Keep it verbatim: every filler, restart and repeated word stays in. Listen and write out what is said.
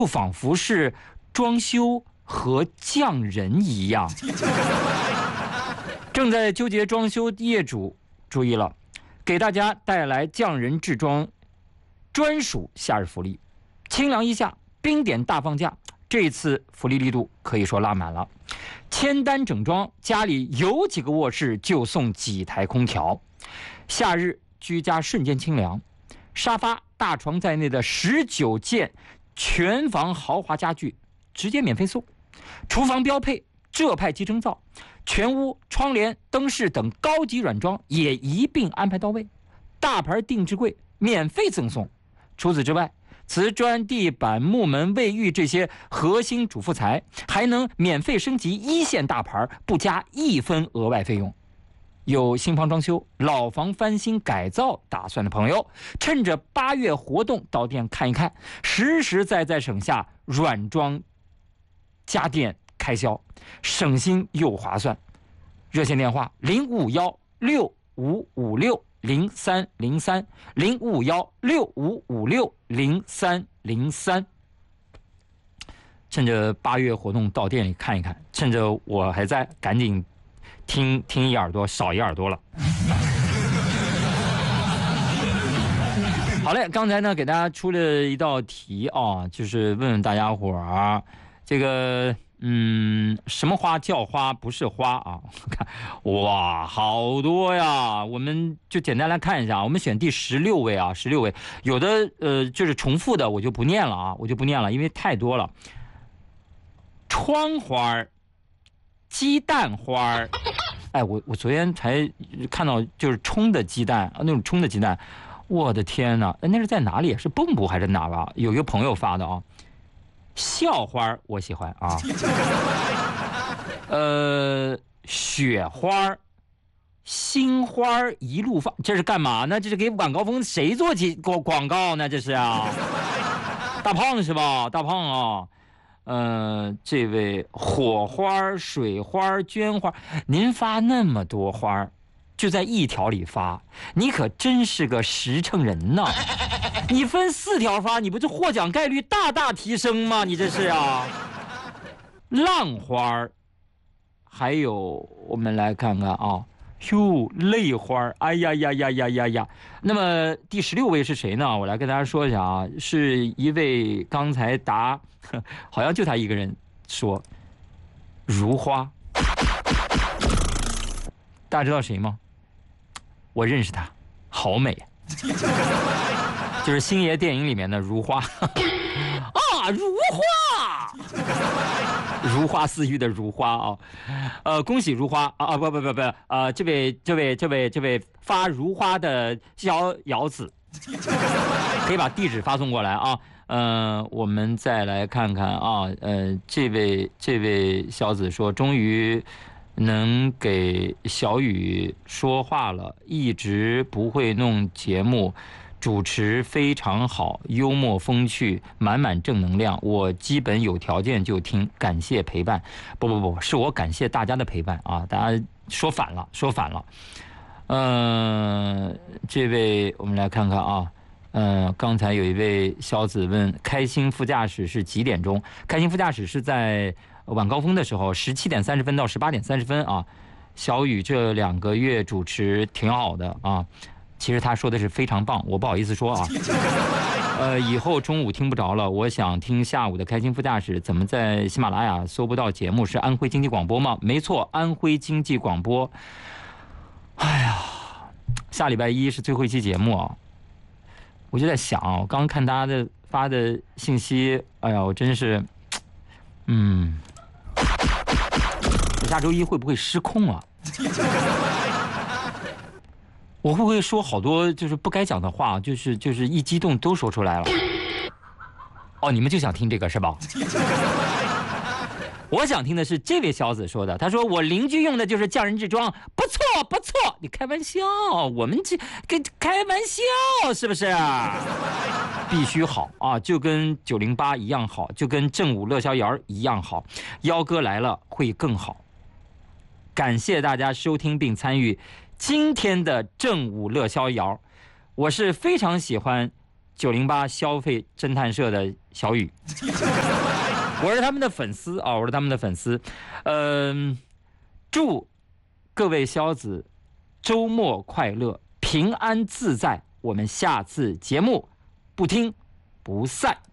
就仿佛是装修和匠人一样。正在纠结装修业主注意了，给大家带来匠人制装专属夏日福利，清凉一夏，冰点大放价。这次福利力度可以说拉满了，签单整装，家里有几个卧室就送几台空调，夏日居家瞬间清凉。沙发、大床在内的十九件全房豪华家具直接免费送，厨房标配浙派集成灶，全屋窗帘、灯饰等高级软装也一并安排到位，大牌定制柜免费赠送。除此之外，瓷砖、地板、木门、卫浴这些核心主副材还能免费升级一线大牌，不加一分额外费用。有新房装修、老房翻新改造打算的朋友，趁着八月活动到店看一看，实实在在省下软装家电开销，省心又划算。热线电话零五幺六五五六零三零三零五幺六五五六零三零三。趁着八月活动到店里看一看，趁着我还在，赶紧听听一耳朵少一耳朵了。好嘞，刚才呢给大家出了一道题啊，就是问问大家伙儿，这个嗯，什么花叫花不是花啊？看，哇，好多呀！我们就简单来看一下，我们选第十六位啊，十六位，有的呃就是重复的，我就不念了啊，我就不念了，因为太多了。窗花、鸡蛋花，哎，我我昨天才看到，就是冲的鸡蛋啊，那种冲的鸡蛋，我的天哪，那是在哪里？是蚌埠还是哪吧？有一个朋友发的啊。校花我喜欢啊，呃，雪花、新花一路放，这是干嘛呢？这是给晚高峰谁做起广广告呢？这是啊，大胖是吧？大胖啊，呃，这位火花、水花、绢花，您发那么多花，就在一条里发，你可真是个实诚人呐！你分四条发，你不是获奖概率大大提升吗？你这是啊。浪花，还有我们来看看啊，哟，泪花，哎呀呀呀呀呀呀！那么第十六位是谁呢？我来跟大家说一下啊，是一位刚才答，好像就他一个人说，如花。大家知道谁吗？我认识他，好美。就是星爷电影里面的如花啊，如花，如花似玉的如花啊，呃，恭喜如花啊啊不不不不啊、呃，这位这位这位这位发如花的小瑶子，可以把地址发送过来啊。呃，我们再来看看啊，呃，这位这位小子说，终于能给小雨说话了，一直不会弄节目。主持非常好，幽默风趣，满满正能量。我基本有条件就听，感谢陪伴。不不不，是我感谢大家的陪伴啊！大家说反了，说反了。嗯、呃，这位我们来看看啊，嗯、呃，刚才有一位小子问，开心副驾驶是几点钟？开心副驾驶是在晚高峰的时候，十七点三十分到十八点三十分啊。小雨这两个月主持挺好的啊。其实他说的是非常棒，我不好意思说啊。呃，以后中午听不着了，我想听下午的开心副驾驶。怎么在喜马拉雅搜不到节目？是安徽经济广播吗？没错，安徽经济广播。哎呀，下礼拜一是最后一期节目啊，我就在想，我刚看大家的发的信息，哎呀，我真是，嗯，我下周一会不会失控啊？我会不会说好多就是不该讲的话，就是就是一激动都说出来了？哦，你们就想听这个是吧？我想听的是这位小子说的，他说我邻居用的就是匠人制装，不错不错。你开玩笑，我们这跟开玩笑是不是？必须好啊，就跟九零八一样好，就跟正午乐逍遥一样好。幺哥来了会更好。感谢大家收听并参与今天的正午乐逍遥，我是非常喜欢九零八消费侦探社的小雨，我是他们的粉丝啊，我是他们的粉丝。嗯、呃，祝各位肖子周末快乐，平安自在。我们下次节目不听不散。